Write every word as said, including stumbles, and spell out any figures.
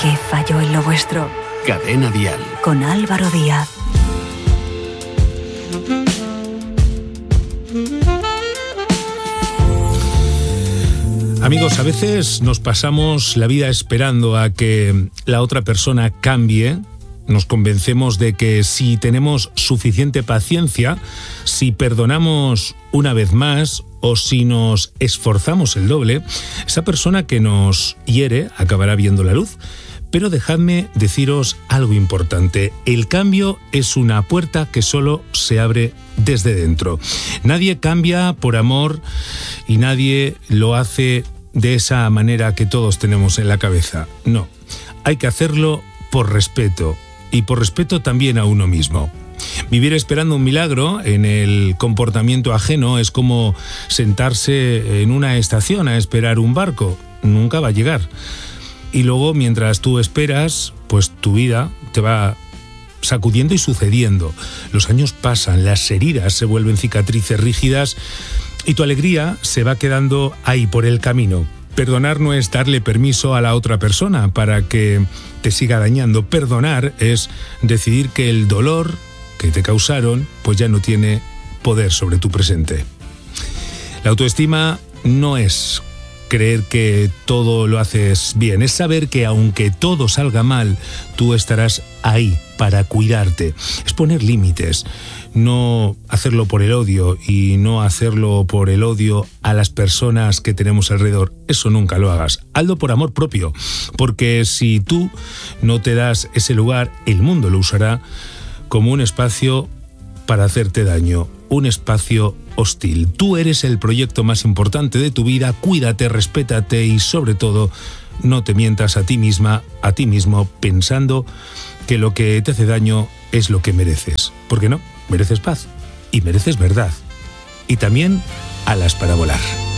¿Qué falló en lo vuestro? Cadena Dial. Con Álvaro Díaz. Amigos, a veces nos pasamos la vida esperando a que la otra persona cambie. Nos convencemos de que si tenemos suficiente paciencia, si perdonamos una vez más o si nos esforzamos el doble, esa persona que nos hiere acabará viendo la luz. Pero dejadme deciros algo importante. El cambio es una puerta que solo se abre desde dentro. Nadie cambia por amor y nadie lo hace de esa manera que todos tenemos en la cabeza. No, hay que hacerlo por respeto y por respeto también a uno mismo. Vivir esperando un milagro en el comportamiento ajeno es como sentarse en una estación a esperar un barco. Nunca va a llegar. Y luego, mientras tú esperas, pues tu vida te va sacudiendo y sucediendo. Los años pasan, las heridas se vuelven cicatrices rígidas y tu alegría se va quedando ahí por el camino. Perdonar no es darle permiso a la otra persona para que te siga dañando. Perdonar es decidir que el dolor que te causaron pues ya no tiene poder sobre tu presente. La autoestima no es creer que todo lo haces bien, es saber que aunque todo salga mal, tú estarás ahí para cuidarte. Es poner límites, no hacerlo por el odio y no hacerlo por el odio a las personas que tenemos alrededor. Eso nunca lo hagas. Hazlo por amor propio, porque si tú no te das ese lugar, el mundo lo usará como un espacio para hacerte daño, un espacio hostil. Tú eres el proyecto más importante de tu vida, cuídate, respétate y sobre todo no te mientas a ti misma, a ti mismo, pensando que lo que te hace daño es lo que mereces. ¿Por qué no? Mereces paz y mereces verdad y también alas para volar.